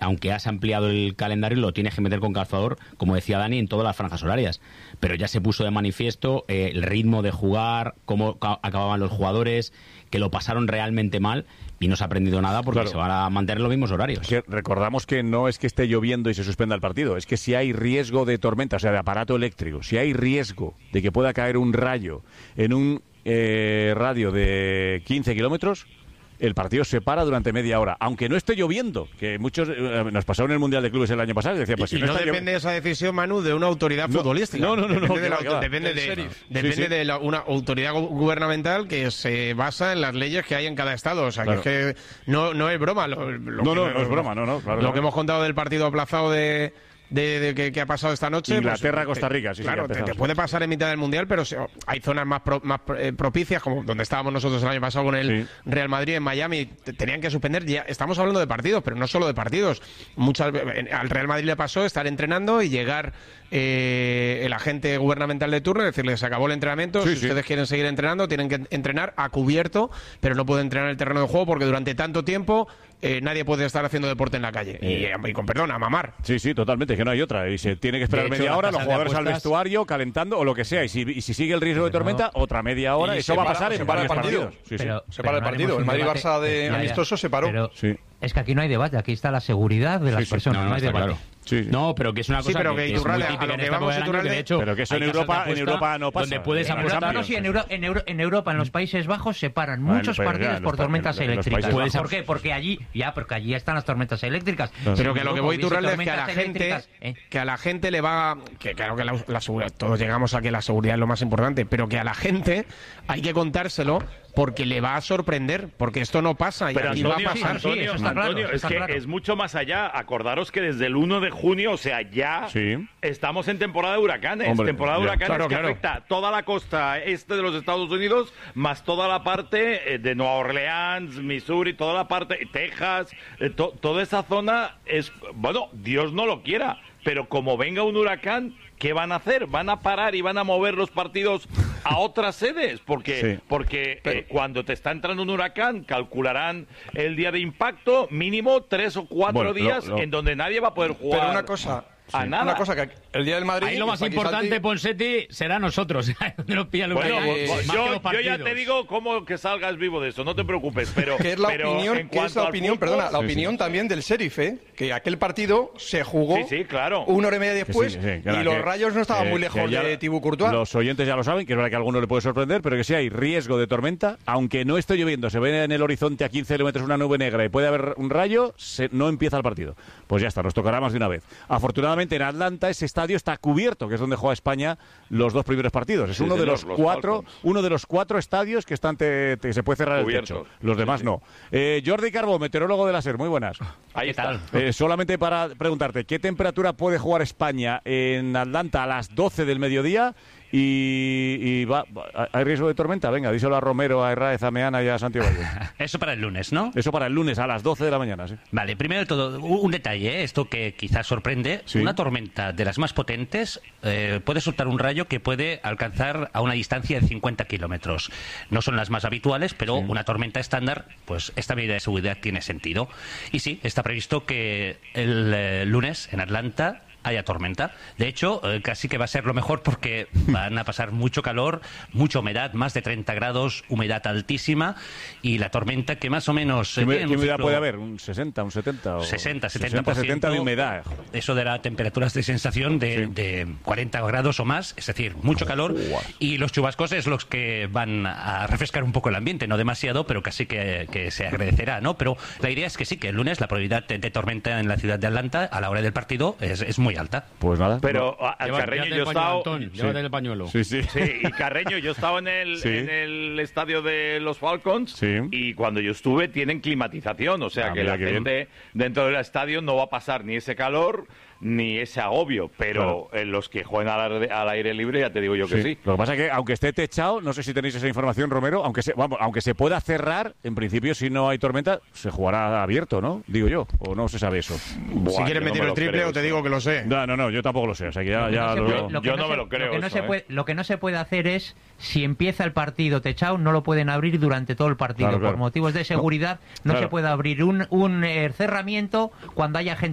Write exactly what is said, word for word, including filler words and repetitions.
aunque has ampliado el calendario, lo tienes que meter con calzador, como decía Dani, en todas las franjas horarias. Pero ya se puso de manifiesto eh, el ritmo de jugar, cómo ca- acababan los jugadores, que lo pasaron realmente mal y no se ha aprendido nada porque Claro. se van a mantener los mismos horarios. Que recordamos que no es que esté lloviendo y se suspenda el partido, es que si hay riesgo de tormenta, o sea, de aparato eléctrico, si hay riesgo de que pueda caer un rayo en un eh, radio de quince kilómetros, el partido se para durante media hora, aunque no esté lloviendo, que muchos eh, nos pasó en el Mundial de Clubes el año pasado, y decía, pues si y no, no está depende llovi- esa decisión, Manu, de una autoridad No, futbolística. no, no, no, no, depende de, que la, va, que va. depende de, Del depende Sí, sí. de la- una autoridad gu- gubernamental que se basa en las leyes que hay en cada estado. O sea, Claro. que es que no, no es broma. Lo, lo No, que- no, no es broma, no, no, claro, Lo claro. que hemos contado del partido aplazado de... De, de que, que ha pasado esta noche. Inglaterra, pues, Costa te- Rica, sí, sí, claro, que ha te, empezado, te sí. puede pasar en mitad del Mundial, pero se- hay zonas más, pro- más eh, propicias, como donde estábamos nosotros el año pasado con el Sí. Real Madrid en Miami. te- Tenían que suspender. Ya estamos hablando de partidos, pero no solo de partidos. Muchas ve- en- al Real Madrid le pasó estar entrenando y llegar eh, el agente gubernamental de turno y decirle, se acabó el entrenamiento, Sí, si sí. ustedes quieren seguir entrenando, tienen que entrenar a cubierto, pero no pueden entrenar en el terreno de juego porque durante tanto tiempo eh, nadie puede estar haciendo deporte en la calle. Y, Eh. y con perdón, a mamar. Sí, sí, totalmente, es que no hay otra. Y se tiene que esperar De hecho, media las hora, los casas de jugadores al apuestas- vestuario, calentando o lo que sea. Y si, y si sigue el riesgo de tormenta, otra media hora. Y Eso se va a para- pasar se en para varios el partido. partidos. Sí, sí. Pero- Se pero para el no partido. haremos El un Madrid-Barça debate. de Ya, ya. amistoso se paró. Pero Sí. es que aquí no hay debate, aquí está la seguridad de las Sí, sí. personas, No, no, no, hay está debate. claro. Sí, sí. No, pero que es una Sí, cosa pero que, que que es muy Iturralde, a típica lo en que esta vamos, época del año, Iturralde- que de hecho, Pero que eso en hay casas de Europa- en apuesta Europa no pasa. donde puedes En apostar. No, no, sí, en, Euro- en, Euro- en Europa, en los Países Bajos, se paran Bueno, muchos pero ya, partidos en los por pa- tormentas en los eléctricas. Países ¿Por Bajos. qué? Porque allí, ya, porque allí están las tormentas eléctricas. Claro. Pero que a lo que voy, Hubiese Iturralde, es que a la tormentas gente, eléctricas, ¿eh? que a la gente le va, que claro que la, la seguridad, todos llegamos a que la seguridad es lo más importante, pero que a la gente hay que contárselo porque le va a sorprender, porque esto no pasa y Pero aquí Antonio, va a pasar. sí, Antonio, eso está claro, Antonio, eso es está que claro. es mucho más allá. Acordaros que desde el uno de junio, o sea, ya Sí. estamos en temporada de huracanes. Hombre, temporada de ya. huracanes Claro, que claro. afecta toda la costa este de los Estados Unidos, más toda la parte eh, de Nueva Orleans, Missouri, toda la parte, Texas, eh, to- toda esa zona es, bueno, Dios no lo quiera, pero como venga un huracán, ¿qué van a hacer? ¿Van a parar y van a mover los partidos a otras sedes? Porque, Sí. porque eh, cuando te está entrando un huracán, calcularán el día de impacto, mínimo tres o cuatro Bueno, lo- días lo- en donde nadie va a poder jugar. Pero una cosa, a nada. una cosa que el día del Madrid. Ahí lo más está aquí importante, Santi, Ponseti, será nosotros. Donde nos pilla el Bueno, huracán. eh, pues Más que yo, los yo ya partidos. te digo cómo que salgas vivo de eso, no te preocupes, pero que es la pero opinión, en que es cuanto la al opinión, fútbol- perdona, la Sí, opinión sí. también del sheriff, ¿eh? Que aquel partido se jugó Sí, sí, claro. una hora y media después Que sí, que sí, que y la- los que- rayos no estaban que- muy que lejos ya de Thibaut Courtois. Los oyentes ya lo saben, que es verdad que a alguno le puede sorprender, pero que si hay riesgo de tormenta, aunque no esté lloviendo, se ve en el horizonte a quince kilómetros una nube negra y puede haber un rayo, se- no empieza el partido. Pues ya está, nos tocará más de una vez. Afortunadamente en Atlanta ese estadio está cubierto, que es donde juega España los dos primeros partidos. Es Sí, uno de señor, los, los cuatro, Falcons. uno de los cuatro estadios que están te- te- se puede cerrar el Cubiertos. techo. Los demás no. Eh, Jordi Carbó, meteorólogo de la SER, muy buenas. Ahí está. Eh, solamente para preguntarte, ¿qué temperatura puede jugar España en Atlanta a las doce del mediodía? Y, y va, va- ¿hay riesgo de tormenta? Venga, díselo a Romero, a Herráez, a Meana y a Santiago. Eso para el lunes, ¿no? Eso para el lunes a las doce de la mañana, sí. Vale, primero de todo, un un detalle, ¿eh? Esto que quizás sorprende. Sí. Una tormenta de las más potentes eh, puede soltar un rayo que puede alcanzar a una distancia de cincuenta kilómetros. No son las más habituales, pero una tormenta estándar, pues esta medida de seguridad tiene sentido. Y sí, está previsto que el eh, lunes en Atlanta haya tormenta. De hecho, eh, casi que va a ser lo mejor porque van a pasar mucho calor, mucha humedad, más de treinta grados, humedad altísima y la tormenta que más o menos... ¿Qué, eh, me- tiene qué un humedad ciclo- puede haber? ¿Un sesenta, un setenta? O sesenta, setenta por ciento. setenta de humedad. Eso dará temperaturas de sensación de, Sí. de cuarenta grados o más, es decir, mucho calor. Y los chubascos es los que van a refrescar un poco el ambiente, no demasiado, pero casi que, que se agradecerá, ¿no? Pero la idea es que sí, que el lunes la probabilidad de, de tormenta en la ciudad de Atlanta a la hora del partido es, es muy alta. Pues nada. Pero a- al Lleva- Carreño llévate yo he el pañuelo, estado... Antón, llévate el pañuelo. Sí, sí. Sí, y Carreño, yo estaba en el, Sí. en el estadio de los Falcons Sí. y cuando yo estuve tienen climatización, o sea Ah, que mira la qué gente dentro del estadio no va a pasar ni ese calor ni ese agobio, pero en los que juegan al, aire- al aire libre ya te digo yo que sí. Lo que pasa es que, aunque esté techado, no sé si tenéis esa información, Romero, aunque se, vamos, aunque se pueda cerrar, en principio, si no hay tormenta, se jugará abierto, ¿no? Digo yo, o no se sabe eso. Buah, Si yo quieres no meter me el lo triple creo o te eso. digo que lo sé. No, no, no, yo tampoco lo sé, o sea que ya, ya No se lo- puede- lo que yo no no se- me lo creo Lo que no eso, se ¿eh? puede, lo que no se puede hacer es, si empieza el partido techado, no lo pueden abrir durante todo el partido. Claro, claro. Por motivos de seguridad, no, Claro. se puede abrir un, un eh, cerramiento cuando haya gente